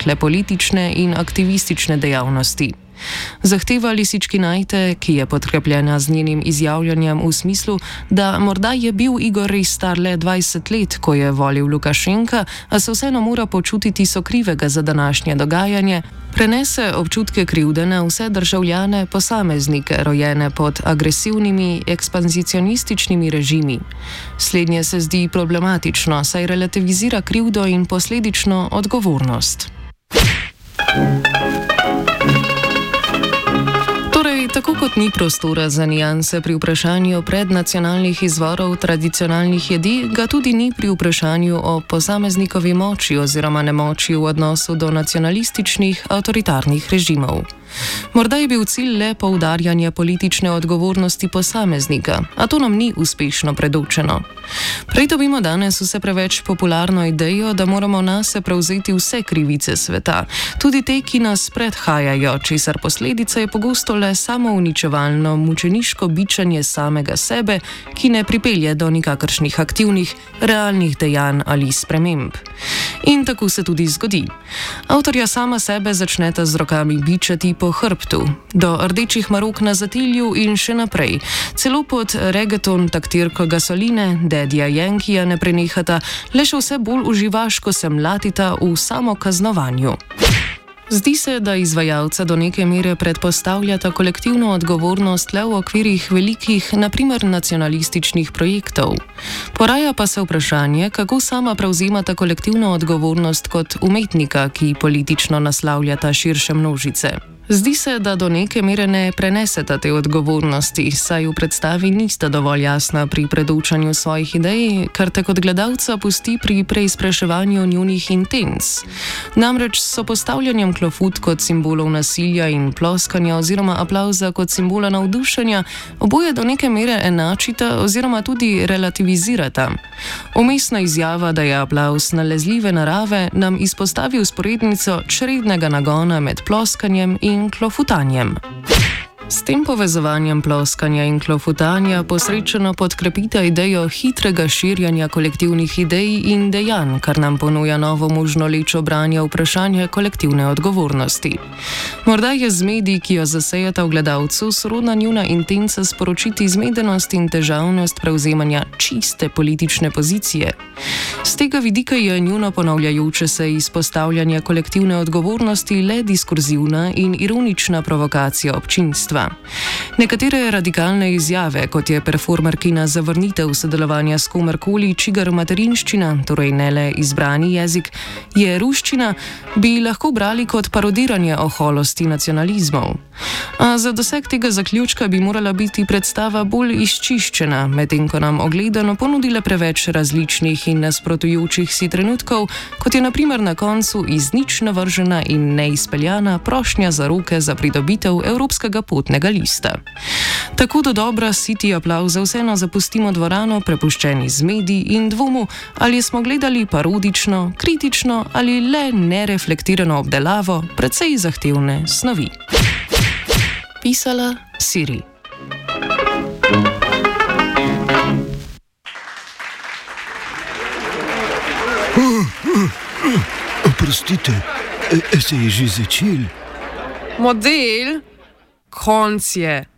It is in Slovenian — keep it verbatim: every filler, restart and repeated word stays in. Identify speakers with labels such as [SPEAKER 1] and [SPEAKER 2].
[SPEAKER 1] le politične in aktivistične dejavnosti. Zahteva Lisičkinajte, ki je podkrepljena z njenim izjavljanjem v smislu, da morda je bil Igor res star le dvajset let, ko je volil Lukašenka, a se vseeno mora počutiti sokrivega za današnje dogajanje, prenese občutke krivde na vse državljane, posameznike, rojene pod agresivnimi, ekspanzionističnimi režimi. Slednje se zdi problematično, saj relativizira krivdo in posledično odgovornost. Tako kot ni prostora za nianse pri vprašanju prednacionalnih izvorov tradicionalnih jedi, ga tudi ni pri vprašanju o posameznikovi moči oziroma nemoči v odnosu do nacionalističnih avtoritarnih režimov. Morda je bil cilj le poudarjanje politične odgovornosti posameznika, a to nam ni uspešno predočeno. Prej dobimo danes vse preveč popularno idejo, da moramo nase prevzeti vse krivice sveta, tudi te, ki nas predhajajo, česar posledica je pogosto le samouničevalno, mučeniško bičanje samega sebe, ki ne pripelje do nikakršnih aktivnih, realnih dejanj ali sprememb. In tako se tudi zgodi. Avtorja sama sebe začneta z rokami bičati po hrbtu, do rdečih marok na zatilju in še naprej. Celo pod reggaeton taktirko Gasoline, Daddyja Yankija ne prenehata, le še vse bolj uživaško se mlatita v samokaznovanju. Zdi se, da izvajalca do neke mere predpostavljata kolektivno odgovornost le v okvirih velikih, na primer nacionalističnih projektov. Poraja pa se vprašanje, kako sama prevzemata kolektivno odgovornost kot umetnika, ki politično naslavljata širše množice. Zdi se, da do neke mere ne preneseta te odgovornosti, saj v predstavi nista dovolj jasna pri predočanju svojih idej, kar te kot gledalca pusti pri preizpraševanju njunih intenc. Namreč s postavljanjem klofut kot simbolov nasilja in ploskanja oziroma aplavza kot simbola navdušenja oboje do neke mere enačita oziroma tudi relativizirata. Umestna izjava, da je aplavz nalezljive narave, nam izpostavi vzporednico črednega nagona med ploskanjem in in klofutanjem. S tem povezovanjem ploskanja in klofutanja posrečeno podkrepita idejo hitrega širjanja kolektivnih idej in dejanj, kar nam ponuja novo možno lečo branje vprašanja kolektivne odgovornosti. Morda je z mediji, ki jo zasejata v gledalcu, sorodna njuna intenca sporočiti zmedenost in težavnost prevzemanja čiste politične pozicije. Z tega vidika je njuno ponavljajoče se izpostavljanje kolektivne odgovornosti le diskurzivna in ironična provokacija občinstva. Nekatere radikalne izjave, kot je performerkina zavrnitev sodelovanja s komerkoli, čigar materinščina, torej ne le izbrani jezik, je ruščina, bi lahko brali kot parodiranje oholosti nacionalizmov. A za doseg tega zaključka bi morala biti predstava bolj izčiščena, medtem ko nam ogledano ponudile preveč različnih in nasprotujočih si trenutkov, kot je na primer na koncu iz nič navržena in neizpeljana prošnja za roke za pridobitev evropskega potnega lista. Tako do dobra siti aplavza vseeno zapustimo dvorano, prepuščeni z mediji in dvomu, ali smo gledali parodično, kritično ali le nereflektirano obdelavo precej zahtevne snovi. Pisala Siri.
[SPEAKER 2] Oprostite, se je že začel?
[SPEAKER 3] Model? Konc je.